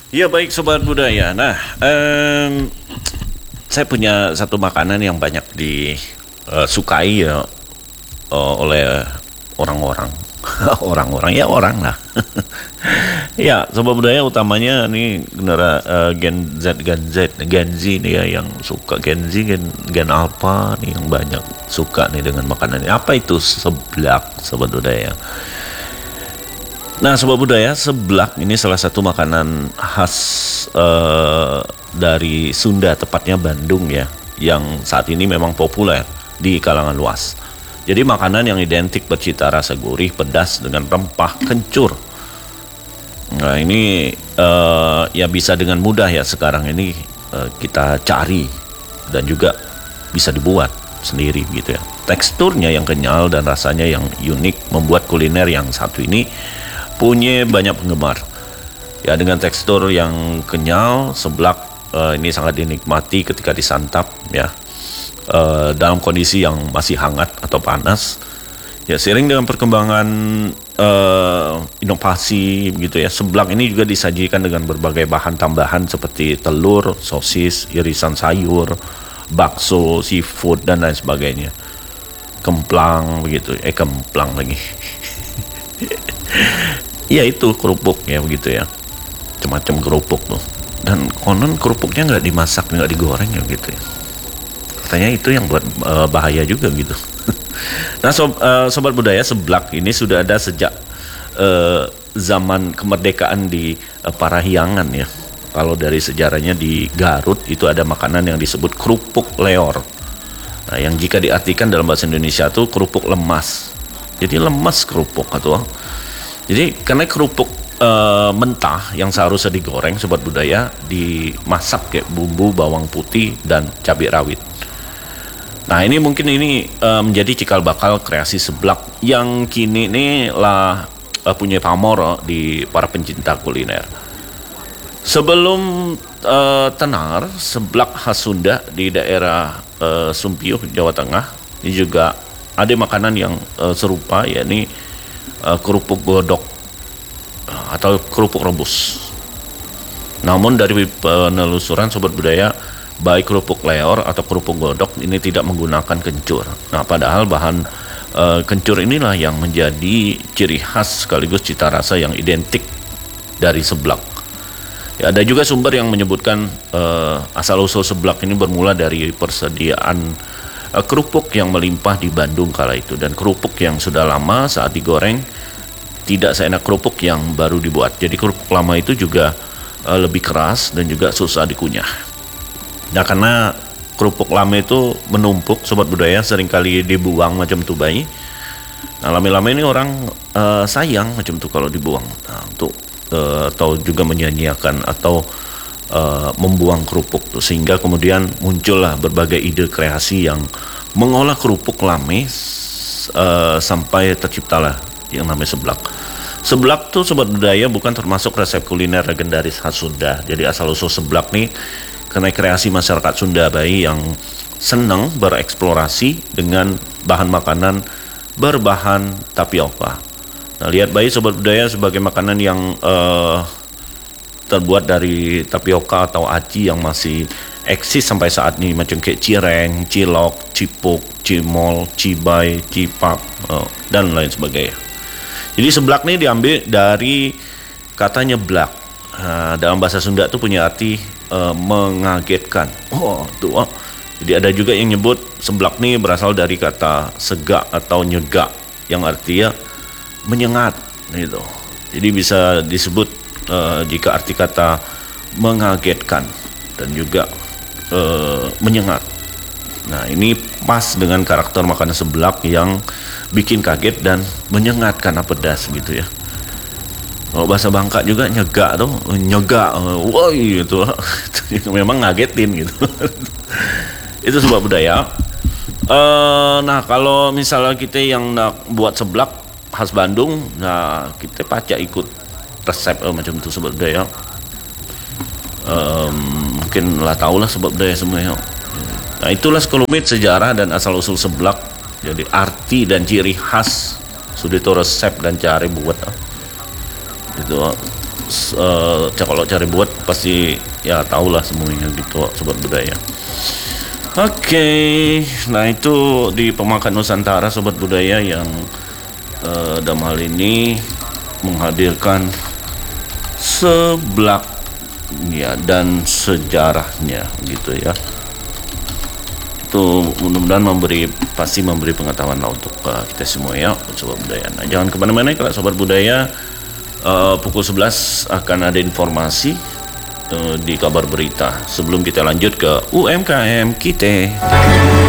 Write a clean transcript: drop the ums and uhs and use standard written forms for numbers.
Ya baik sobat budaya. Nah, saya punya satu makanan yang banyak disukai ya oleh orang-orang. Orang-orang ya orang lah. Ya, sobat budaya utamanya nih Gen Z nih ya yang suka Gen Alpha nih yang banyak suka nih dengan makanan ini. Apa itu seblak sobat budaya? Nah, sobat budaya, seblak ini salah satu makanan khas dari Sunda, tepatnya Bandung ya, yang saat ini memang populer di kalangan luas. Jadi makanan yang identik bercita rasa gurih, pedas dengan rempah kencur. Nah, ini ya bisa dengan mudah ya sekarang ini kita cari dan juga bisa dibuat sendiri gitu ya. Teksturnya yang kenyal dan rasanya yang unik membuat kuliner yang satu ini punya banyak penggemar. Ya dengan tekstur yang kenyal, seblak ini sangat dinikmati ketika disantap ya. Dalam kondisi yang masih hangat atau panas. Ya seiring dengan perkembangan inovasi gitu ya, seblak ini juga disajikan dengan berbagai bahan tambahan seperti telur, sosis, irisan sayur, bakso, seafood dan lain sebagainya. Kemplang begitu, kemplang lagi. Ya itu kerupuk ya begitu ya, macam kerupuk tuh. Dan konon kerupuknya nggak dimasak, nggak digoreng ya gitu ya. Katanya itu yang buat bahaya juga gitu. Nah sobat budaya, seblak ini sudah ada sejak zaman kemerdekaan di Parahyangan ya. Kalau dari sejarahnya di Garut itu ada makanan yang disebut kerupuk leor. Nah, yang jika diartikan dalam bahasa Indonesia tuh kerupuk lemas. Jadi lemas kerupuk atau jadi karena kerupuk mentah yang seharusnya digoreng sobat budaya dimasak kayak bumbu bawang putih dan cabai rawit. Nah ini mungkin ini menjadi cikal bakal kreasi seblak yang kini ini lah punya pamor di para pencinta kuliner. Sebelum tenar, seblak khas Sunda di daerah Sumpiyuh Jawa Tengah ini juga ada makanan yang serupa yakni kerupuk godok atau kerupuk rebus. Namun dari penelusuran sobat budaya, baik kerupuk leor atau kerupuk godok ini tidak menggunakan kencur. Nah, padahal bahan kencur inilah yang menjadi ciri khas sekaligus cita rasa yang identik dari seblak. Ya, ada juga sumber yang menyebutkan asal-usul seblak ini bermula dari persediaan kerupuk yang melimpah di Bandung kala itu, dan kerupuk yang sudah lama saat digoreng tidak seenak kerupuk yang baru dibuat. Jadi kerupuk lama itu juga lebih keras dan juga susah dikunyah. Nah karena kerupuk lama itu menumpuk sobat budaya, seringkali dibuang macam tuh bayi. Nah lama-lama ini orang sayang macam tuh kalau dibuang. Nah, untuk atau juga menyanyiakan atau membuang kerupuk tuh, sehingga kemudian muncullah berbagai ide kreasi yang mengolah kerupuk lame sampai terciptalah yang namanya seblak. Seblak tuh sobat budaya bukan termasuk resep kuliner legendaris khas Sunda. Jadi asal usul seblak nih karena kreasi masyarakat Sunda Bayi yang senang bereksplorasi dengan bahan makanan berbahan tapioka. Nah, lihat bayi sobat budaya sebagai makanan yang terbuat dari tapioka atau aci yang masih eksis sampai saat ini, macam kayak cireng, cilok, cipuk, cimol, cibai, cipak dan lain sebagainya. Jadi seblak ini diambil dari katanya blak. Dalam bahasa Sunda itu punya arti mengagetkan. Jadi ada juga yang nyebut seblak ini berasal dari kata segak atau nyegak yang artinya menyengat gitu. Jadi bisa disebut jika arti kata mengagetkan dan juga menyengat. Nah ini pas dengan karakter makanan seblak yang bikin kaget dan menyengat karena pedas gitu ya. Kalau bahasa Bangka juga nyegak tuh, nyegak, woi gitu. Memang ngagetin gitu. Itu sebab budaya. Nah kalau misalnya kita yang nak buat seblak khas Bandung, nah kita pacak ikut resep macam itu sebab budaya. Mungkin lah tahulah sebab budaya semuanya. Nah itulah sekelumit sejarah dan asal usul seblak. Jadi arti dan ciri khas sudah itu resep dan cara buat gitu. kalau cari buat pasti ya tahulah semuanya gitu sobat budaya. Oke, nah itu di Pemakan Nusantara sobat budaya yang dalam hal ini menghadirkan seblak ya dan sejarahnya gitu ya. Itu mudah-mudahan pasti memberi pengetahuan lah untuk kita semua ya sobat budaya. Nah, jangan kemana-mana kalau sobat budaya. Pukul 11 akan ada informasi di kabar berita sebelum kita lanjut ke UMKM kita.